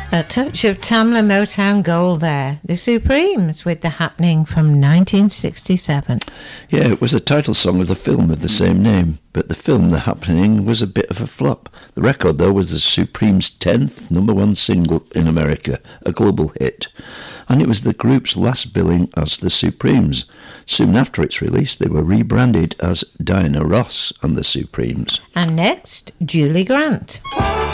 A touch of Tamla Motown gold there. The Supremes with The Happening from 1967. Yeah, it was the title song of the film of the same name, but the film The Happening was a bit of a flop. The record, though, was the Supremes' 10th number one single in America, a global hit. And it was the group's last billing as the Supremes. Soon after its release, they were rebranded as Diana Ross and the Supremes. And next, Julie Grant.